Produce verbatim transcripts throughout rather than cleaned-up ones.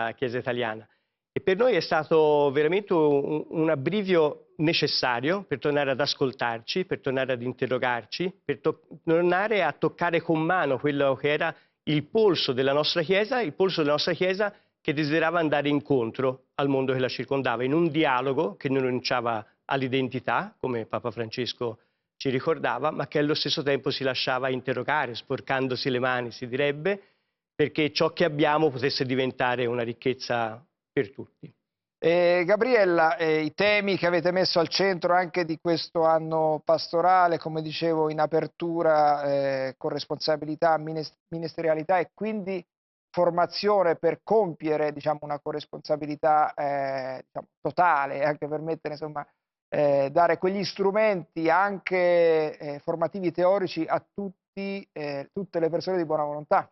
della Chiesa italiana. E per noi è stato veramente un, un abbrivio necessario per tornare ad ascoltarci, per tornare ad interrogarci, per tornare a toccare con mano quello che era il polso della nostra Chiesa, il polso della nostra Chiesa che desiderava andare incontro al mondo che la circondava, in un dialogo che non rinunciava all'identità, come Papa Francesco ci ricordava, ma che allo stesso tempo si lasciava interrogare, sporcandosi le mani, si direbbe, perché ciò che abbiamo potesse diventare una ricchezza per tutti. Eh, Gabriella, eh, i temi che avete messo al centro anche di questo anno pastorale, come dicevo in apertura, eh, corresponsabilità, ministerialità e quindi formazione per compiere, diciamo, una corresponsabilità eh, diciamo, totale, anche per mettere, insomma, eh, dare quegli strumenti anche eh, formativi teorici a tutti, eh, tutte le persone di buona volontà.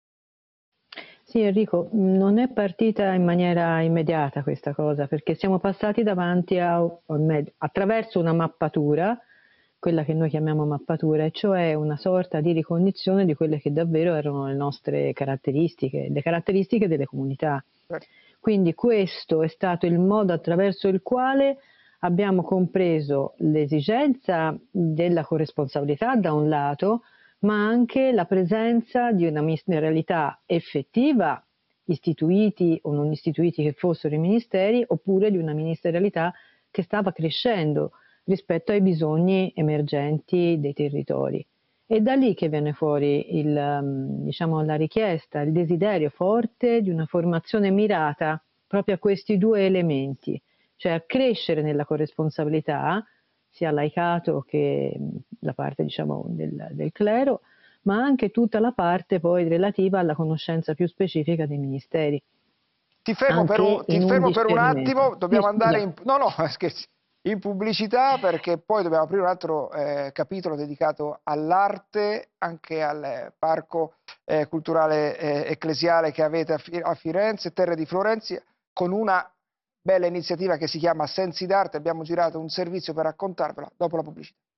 Sì, Enrico, non è partita in maniera immediata questa cosa, perché siamo passati davanti a, attraverso una mappatura, quella che noi chiamiamo mappatura, e cioè una sorta di ricognizione di quelle che davvero erano le nostre caratteristiche, le caratteristiche delle comunità. Quindi questo è stato il modo attraverso il quale abbiamo compreso l'esigenza della corresponsabilità da un lato, ma anche la presenza di una ministerialità effettiva, istituiti o non istituiti che fossero i ministeri, oppure di una ministerialità che stava crescendo rispetto ai bisogni emergenti dei territori. È da lì che viene fuori il, diciamo, la richiesta, il desiderio forte di una formazione mirata proprio a questi due elementi, cioè a crescere nella corresponsabilità, sia laicato che la parte, diciamo, del, del clero, ma anche tutta la parte poi relativa alla conoscenza più specifica dei ministeri. Ti fermo, per un, ti fermo per un attimo, dobbiamo sì, andare in... No, no, scherzi. In pubblicità, perché poi dobbiamo aprire un altro eh, capitolo dedicato all'arte, anche al parco eh, culturale eh, ecclesiale che avete a, Fi a Firenze, Terre di Florenzi, con una bella iniziativa che si chiama Sensi d'Arte. Abbiamo girato un servizio per raccontarvela dopo la pubblicità.